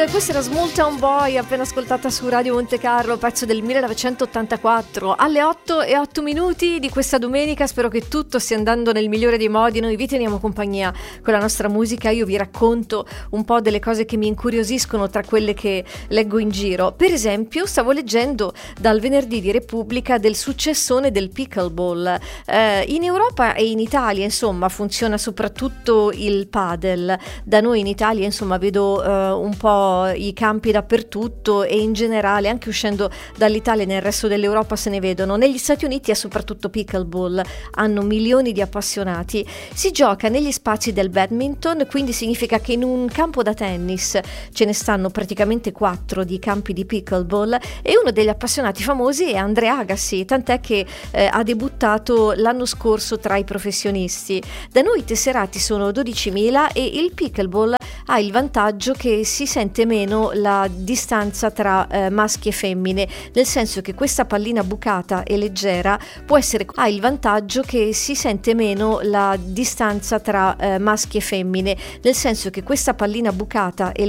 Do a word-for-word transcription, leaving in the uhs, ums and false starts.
e questa era Small Town Boy, appena ascoltata su Radio Monte Carlo, pezzo del millenovecentottantaquattro. Alle otto e otto minuti di questa domenica, spero che tutto stia andando nel migliore dei modi. Noi vi teniamo compagnia con la nostra musica, io vi racconto un po' delle cose che mi incuriosiscono tra quelle che leggo in giro. Per esempio, stavo leggendo dal venerdì di Repubblica del successone del pickleball. Eh, in Europa e in Italia, insomma, funziona soprattutto il padel. Da noi in Italia, insomma, vedo eh, un po' i campi dappertutto e in generale, anche uscendo dall'Italia e nel resto dell'Europa se ne vedono. Negli Stati Uniti è soprattutto pickleball, hanno milioni di appassionati. Si gioca negli spazi del badminton, quindi significa che in un campo da tennis ce ne stanno praticamente quattro di campi di pickleball, e uno degli appassionati famosi è Andre Agassi, tant'è che eh, ha debuttato l'anno scorso tra i professionisti. Da noi i tesserati sono dodicimila e il pickleball ha il vantaggio che si sente meno la distanza tra eh, maschi e femmine, nel senso che questa pallina bucata e leggera può essere ha il vantaggio che si sente meno la distanza tra eh, maschi e femmine, nel senso che questa pallina bucata e